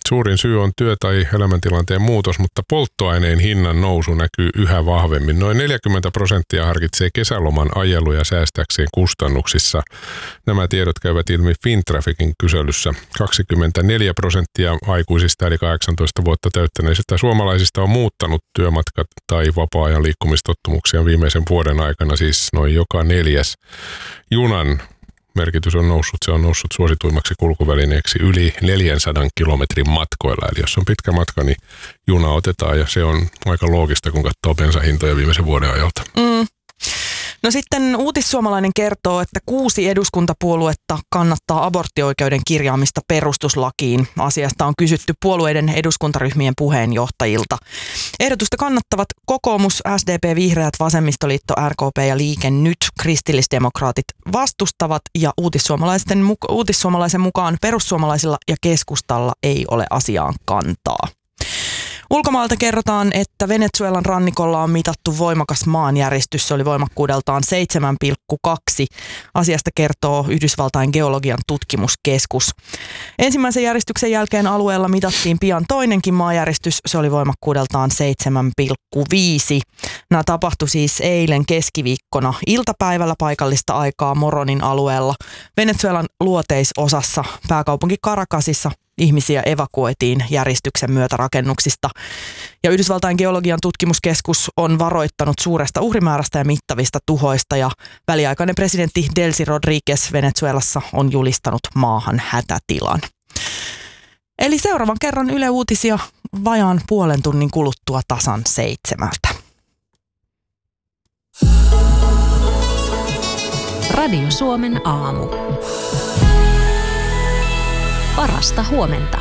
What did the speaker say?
Suurin syy on työ- tai elämäntilanteen muutos, mutta polttoaineen hinnan nousu näkyy yhä vahvemmin. Noin 40% harkitsee kesäloman ajeluja säästääkseen kustannuksissa. Nämä tiedot käyvät ilmi Fintrafficin kyselyssä. 24% aikuisista eli 18 vuotta täyttäneisistä suomalaisista on muuttanut työmatkat tai vapaa-ajan liikkumistottumuksia viimeisen vuoden aikana, siis noin joka 4. Junan merkitys on noussut. Se on noussut suosituimmaksi kulkuvälineeksi yli 400 kilometrin matkoilla. Eli jos on pitkä matka, niin juna otetaan ja se on aika loogista, kun katsoo bensahintoja viimeisen vuoden ajalta. No sitten Uutissuomalainen kertoo, että 6 eduskuntapuoluetta kannattaa aborttioikeuden kirjaamista perustuslakiin. Asiasta on kysytty puolueiden eduskuntaryhmien puheenjohtajilta. Ehdotusta kannattavat kokoomus, SDP, Vihreät, Vasemmistoliitto, RKP ja Liike Nyt. Kristillisdemokraatit vastustavat ja Uutissuomalaisen mukaan perussuomalaisilla ja keskustalla ei ole asiaan kantaa. Ulkomaalta kerrotaan, että Venezuelan rannikolla on mitattu voimakas maanjäristys. Se oli voimakkuudeltaan 7,2. Asiasta kertoo Yhdysvaltain geologian tutkimuskeskus. Ensimmäisen järjestyksen jälkeen alueella mitattiin pian toinenkin maanjäristys. Se oli voimakkuudeltaan 7,5. Nämä tapahtui siis eilen keskiviikkona iltapäivällä paikallista aikaa Moronin alueella. Venezuelan luoteisosassa pääkaupunki Caracasissa ihmisiä evakuoitiin järjestyksen myötä rakennuksista. Ja Yhdysvaltain geologian tutkimuskeskus on varoittanut suuresta uhrimäärästä ja mittavista tuhoista. Ja väliaikainen presidentti Delcy Rodríguez Venezuelassa on julistanut maahan hätätilan. Eli seuraavan kerran Yle Uutisia vajaan puolen tunnin kuluttua tasan 7. Radio Suomen aamu. Parasta huomenta.